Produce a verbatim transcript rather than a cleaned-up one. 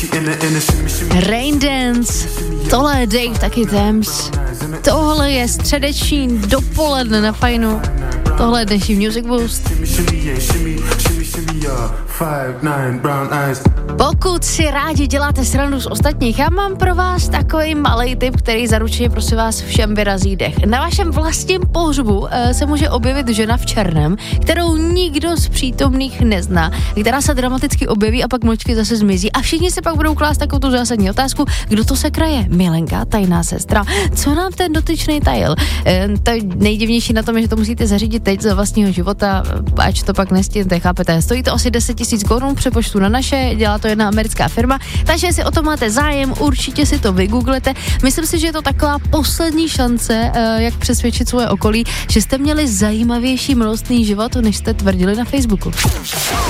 Rain Dance, tohle je Dave taky Thames. Tohle je středeční dopoledne na Fajnu. Tohle je dnešní Music Boost. Pokud si rádi děláte srandu z ostatních, já mám pro vás takový malý tip, který zaručeně prosím vás všem vyrazí dech. Na vašem vlastním pohřbu uh, se může objevit žena v černém, kterou nikdo z přítomných nezná, která se dramaticky objeví a pak mlčky zase zmizí. A všichni se pak budou klást takovou tu zásadní otázku, kdo to se kraje? Milenka, tajná sestra. Co nám ten dotyčný tajil? Uh, to nejdivnější na tom je, že to musíte zařídit teď za vlastního života, ať to pak nestíhnete, chápete? Stojí to asi deset tisíc korun, přepočtu na naše, dělá to jedna americká firma, takže jestli o to máte zájem, určitě si to vygooglete. Myslím si, že je to taková poslední šance, jak přesvědčit svoje okolí, že jste měli zajímavější milostný život, než jste tvrdili na Facebooku.